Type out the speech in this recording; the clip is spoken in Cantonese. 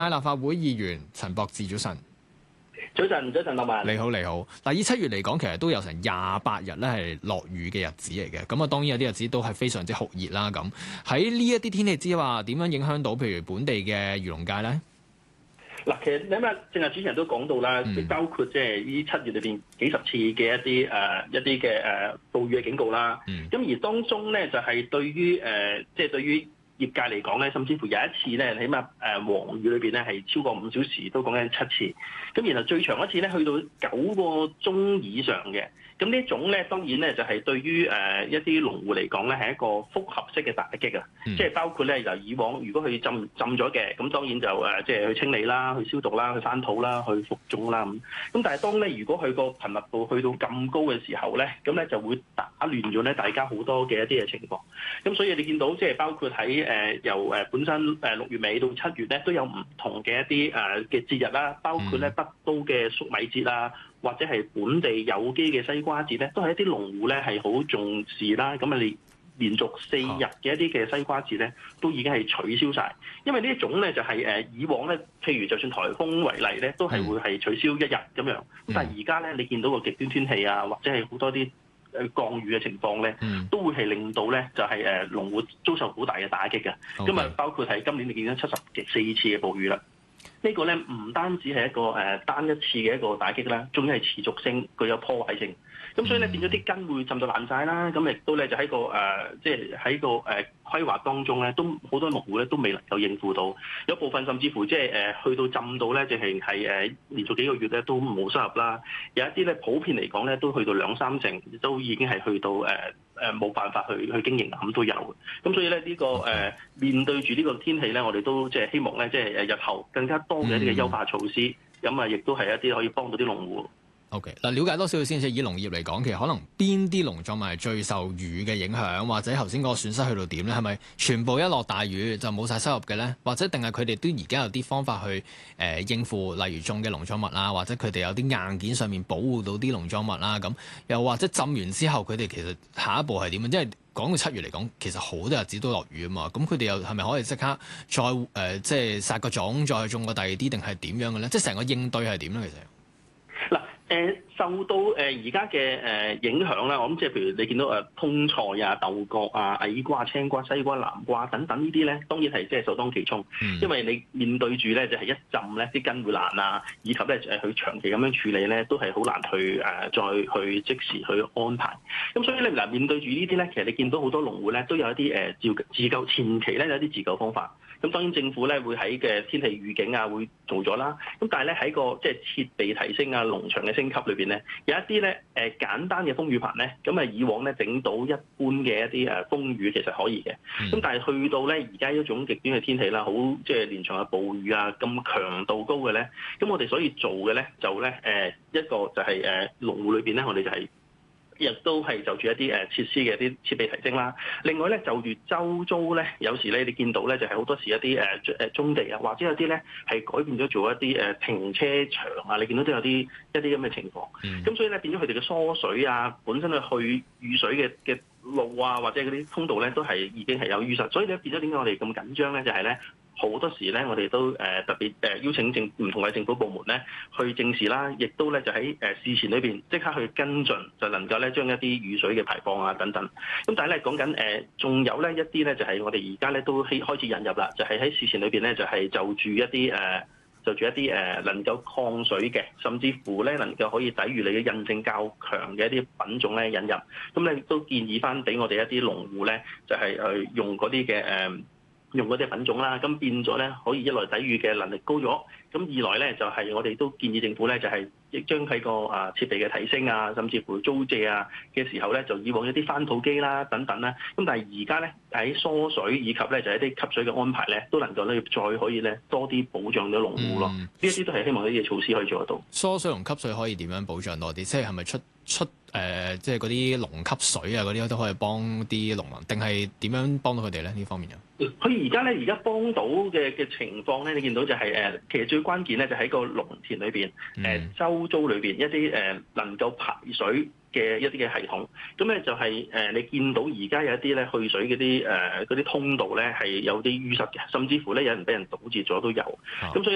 立法會議員陳博志，早晨。 早晨，樂文。 你好，你好。嗱，以7月嚟講，其實都有成28日咧係落雨嘅日子嚟嘅。咁啊，當然有啲日子都係非常之酷熱啦。咁喺呢一啲天氣之下，點樣影響到譬如本地嘅漁農界咧？ 嗱，其實你諗下，正係主持人都講到啦，包括即係呢7月裏邊幾十次嘅一啲嘅暴雨嘅警告啦。咁而當中咧就係對於即係對於業界嚟講咧，甚至乎有一次咧，起碼黃雨裏邊咧係超過5小時，都講緊7次。咁然後最長一次咧，去到9個鐘以上嘅。咁呢一種咧，當然咧就係對於一啲農戶嚟講咧，係一個複合式嘅打擊啊！即係包括咧由以往如果佢浸咗嘅，咁當然就即係去清理啦、去消毒啦、去翻土啦、去復種啦咁。咁但係當咧如果佢個頻密度去到咁高嘅時候咧，咁咧就會打亂咗咧大家好多嘅一啲嘅情況。咁所以你見到即係包括喺由本身6月尾到7月咧，都有唔同嘅一啲嘅節日啦，包括咧北都嘅粟米節啊，或者係本地有機嘅西瓜節咧，都係一啲農戶咧係好重視啦。咁啊，你連續4日嘅一啲嘅西瓜節咧，都已經係取消晒。因為呢一種咧就係以往咧，譬如就算颱風為例咧，都係會係取消1日咁樣。咁但係而家咧，你見到個極端天氣啊，或者係好多啲降雨嘅情況咧，都會係令到咧就係農戶遭受好大嘅打擊嘅。咁啊，包括係今年你見到74次嘅暴雨啦。呢個咧唔單止係一個單一次嘅一個打擊啦，仲要係持續性，具有破壞性。咁所以咧變咗啲根會浸到爛晒啦。咁亦都咧就喺個即係喺個規劃當中咧，都好多農戶咧都未能夠應付到。有部分甚至乎即係去到浸到咧，就係連續幾個月咧都冇收入啦。有一啲咧普遍嚟講咧都去到2-3成，都已經係去到冇辦法去經營咁都有嘅。咁所以咧呢個面對住呢個天氣咧，我哋都即係希望咧即係日後更加多嘅一啲嘅優化措施，咁啊亦都係一啲可以幫到啲農戶。 OK，嗱，了解多少少先。以農業嚟講，其實可能邊啲農作物係最受雨嘅影響，或者頭先嗰個損失去到點咧？係咪全部一落大雨就冇晒收入嘅咧？或者定係佢哋都而家有啲方法去應付，例如種嘅農作物啊，或者佢哋有啲硬件上面保護到啲農作物啦咁，又或者浸完之後佢哋其實下一步係點樣？因為講到7月嚟講，其實好多日子都落雨啊嘛。咁佢哋又係咪可以即刻再即係撒個種，再種個第二啲，定係點樣嘅咧？即係成個應對係點咧？其實嗱。受到而家嘅影響啦，我諗即係譬如你見到通菜啊、豆角啊、矮瓜、青瓜、西瓜、南瓜等等呢啲咧，當然係即係首當其衝，因為你面對住咧就係一浸咧啲根會爛啊，以及咧佢長期咁樣處理咧都係好難去再去即時去安排。咁所以咧嗱，面對住呢啲咧，其實你見到好多農戶咧都有一啲自救前期咧有啲自救方法。咁當然政府咧會喺嘅天氣預警啊會做咗啦。咁但係咧喺個即係設備提升啊、農場嘅升級裏邊咧，有一啲咧簡單嘅風雨棚咧，咁啊以往咧整到一般嘅一啲風雨其實可以嘅。咁但係去到咧而家一種極端嘅天氣啦，好即係連場嘅暴雨啊，咁強度高嘅咧，咁我哋所以做嘅咧就咧一個就係農戶裏邊咧，我哋就係亦都係就住一啲設施嘅一啲設備提升啦。另外咧就住周遭咧，有時咧你見到咧就係好多時一啲棕地啊，或者有啲咧係改變咗做一啲停車場啊，你見到都有一啲咁嘅情況。咁所以咧變咗佢哋嘅疏水啊，本身去雨水嘅路啊，或者嗰啲通道咧都係已經係有淤塞。所以咧變咗點解我哋咁緊張咧？就係咧。好多時咧，我哋都特別邀請唔同嘅政府部門咧去正視啦，亦都咧就喺事前裏邊即刻去跟進，就能夠咧將一啲雨水嘅排放啊等等。咁但係咧講緊仲有咧一啲咧就係我哋而家咧都開始引入啦，就係喺事前裏邊咧就係就住一啲能夠抗水嘅，甚至乎咧能夠可以抵禦你嘅韌性較強嘅一啲品種咧引入。咁咧都建議翻俾我哋一啲農戶咧，就係去用嗰啲嘅用嗰啲品種啦，咁變咗咧可以一來抵禦嘅能力高咗，咁二來咧就係我哋都建議政府咧就係亦將佢個設備嘅提升啊，甚至乎租借啊嘅時候咧，就以往一啲翻土機啦等等啦，咁但係而家咧喺疏水以及咧就係一啲吸水嘅安排咧，都能夠咧再可以咧多啲保障到農戶咯。呢一啲都係希望呢啲嘅措施可以做得到。 疏水同吸水可以點樣保障多啲？即係咪出即係嗰啲農吸水啊嗰啲都可以幫啲農民，定係點樣幫到佢哋咧？呢方面佢而家幫到嘅情況咧，你見到就係其實最關鍵咧就喺個農田裏邊周遭裏邊一啲能夠排水嘅一啲嘅系統，咁咧就係你見到而家有一啲咧去水嗰啲通道咧係有啲淤塞嘅，甚至乎咧有人俾人堵截咗都有，咁所以。